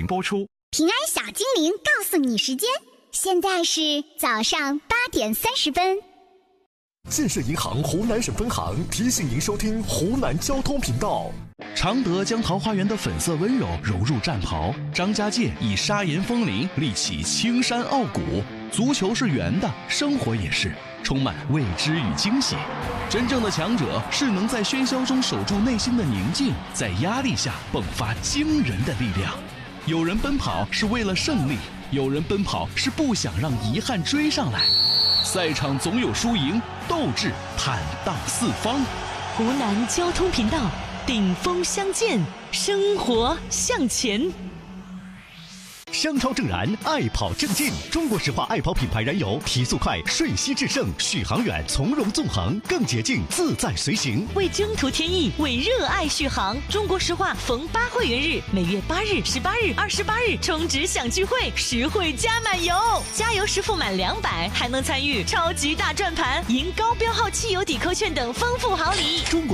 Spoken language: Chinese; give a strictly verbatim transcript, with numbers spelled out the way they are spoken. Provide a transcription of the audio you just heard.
播出。 平安小精灵告诉你时间，现在是早上八点三十分。 建设银行湖南省分行提醒您收听湖南交通频道。 常德将桃花源的粉色温柔融入战袍，张家界以砂岩风铃立起青山傲骨。足球是圆的，生活也是，充满未知与惊喜。真正的强者是能在喧嚣中守住内心的宁静，在压力下迸发惊人的力量。有人奔跑是为了胜利，有人奔跑是不想让遗憾追上来。赛场总有输赢，斗志坦荡四方。 湖南交通频道，顶峰相见，生活向前。 香超正燃，爱跑正劲。中国石化爱跑品牌燃油，提速快，瞬息制胜，续航远，从容纵横，更捷径，自在随行。 为征途添翼，为热爱续航。中国石化逢八会员日，每月八日、十八日、二十八日充值享聚会，实惠加满油，加油时付满两百，还能参与超级大转盘，赢高标号汽油抵扣券等丰富好礼。 中国